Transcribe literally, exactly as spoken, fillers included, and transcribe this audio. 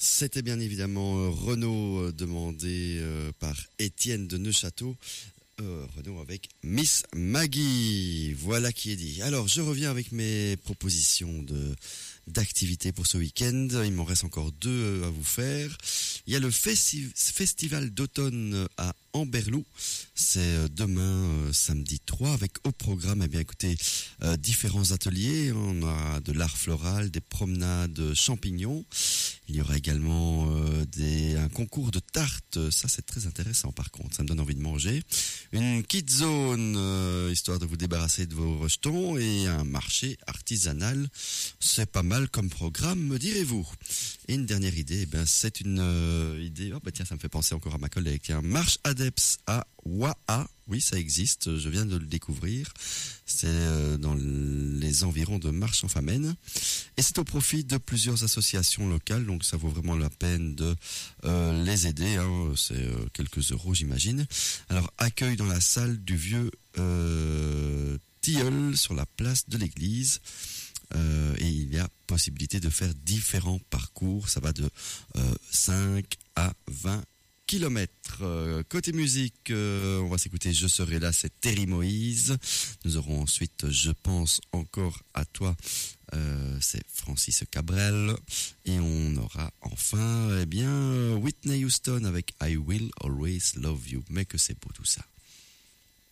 C'était bien évidemment euh, Renaud euh, demandé euh, par Étienne de Neuchâteau. Euh, Renaud avec Miss Maggie. Voilà qui est dit. Alors, je reviens avec mes propositions de d'activités pour ce week-end. Il m'en reste encore deux à vous faire. Il y a le festi- festival d'automne à Amberlou. C'est demain, euh, samedi trois, avec au programme, eh bien, écoutez, euh, différents ateliers. On a de l'art floral, des promenades champignons. Il y aura également euh, des, un concours de tartes. Ça, c'est très intéressant, par contre. Ça me donne envie de manger. Une kid zone, euh, histoire de vous débarrasser de vos rejetons. Et un marché artisanal. C'est pas mal comme programme, me direz-vous. Et une dernière idée, eh ben, c'est une euh, idée... Oh, bah tiens, ça me fait penser encore à ma collègue. Tiens, Marche Adeps à Waha. Oui, ça existe, je viens de le découvrir. C'est euh, dans les environs de Marche-en-Famenne. Et c'est au profit de plusieurs associations locales, donc ça vaut vraiment la peine de euh, les aider. Hein. C'est euh, quelques euros, j'imagine. Alors, accueil dans la salle du vieux euh, tilleul sur la place de l'église. Euh, et il y a possibilité de faire différents parcours. Ça va de euh, cinq à vingt kilomètres. Euh, côté musique, euh, on va s'écouter Je serai là, c'est Terry Moïse. Nous aurons ensuite Je pense encore à toi, euh, c'est Francis Cabrel. Et on aura enfin eh bien Whitney Houston avec I Will Always Love You. Mais que c'est beau tout ça.